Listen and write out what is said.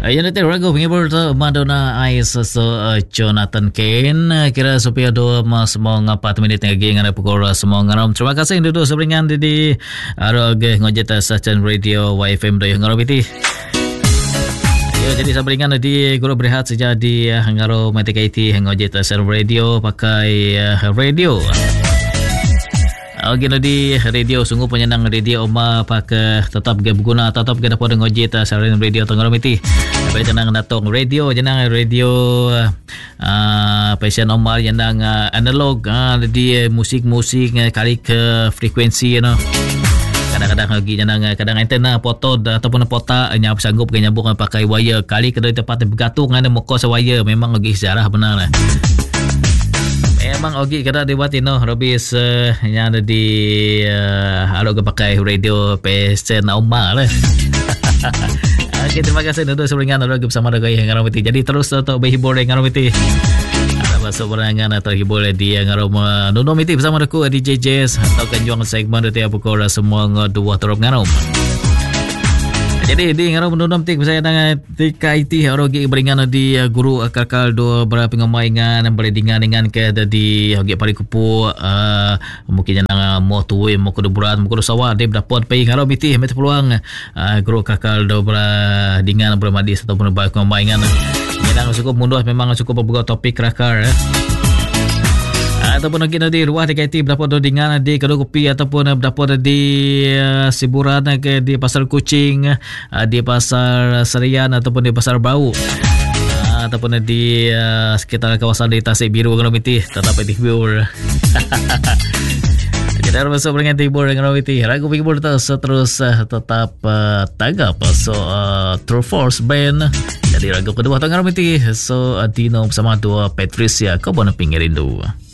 Yang nanti ragu penghibur tu Madonna Ice Jonathan Kane. Kira supaya dua semua 4 minit lagi ngana pukul semua ngaram. Terima kasih duduk seberingan di arage ngojeta Sachan Radio YFM do ngaram iti. Ya, jadi sabringan di guru berehat saja di ngaro Matika iti ngojeta Sachan Radio pakai radio. Okey di radio sungguh penyenang radio Oma pakai tetap dia berguna tetap kita dapat ngojit saluran radio tengah miti. Baik jenang datang radio jenang radio passion Oma jenang analog di musik-musik kali ke frekuensi you know. Kadang-kadang lagi jenang kadang antena foto ataupun pota nyap sanggup ke nyambung pakai wire kali ke tempat bergantung ada muka wire memang lagi sejarah benar lah. Memang Ogi kada dibuat Robis yang ada di alok pakai radio PSN Oma lah. Okey, terima kasih untuk seberingan alok bersama dengan yang Ngaramiti. Jadi terus untuk berhibur dengan Ngaramiti. Ada masuk berangan atau hibur di Ngaram Nunomiti bersama aku DJ Jazz atau kanjuang segmen di pukul semua dua terus Ngaram. Jadi di ngaram menunam tik saya dengan TKIT Rogi beringan di guru kakal do berapa pengamaingan boleh dengan ke di Rogi Parikupu mungkin jangan mau tuwe mau kuduburan mau kudusawa dia dapat pai ngaram biti met peluang guru kakal do dengan bermadi ataupun berapa pengamaingan yang cukup mundur memang cukup berbuka topik rakar ataupun lagi di ruah TKIT berdapat dengan di kedua kopi ataupun berdapat di Siburan ke di Pasar Kucing di Pasar Serian ataupun di Pasar Bau ataupun di sekitar kawasan di Tasik Biru Ngaramiti tetap di hibur. Jadi harus masuk dengan hibur dengan Ngaramiti ragu hibur terus tetap tanggap so True Force Band. Jadi ragu kedua Ngaramiti so Dino bersama dua Patricia kau bona pinggir rindu.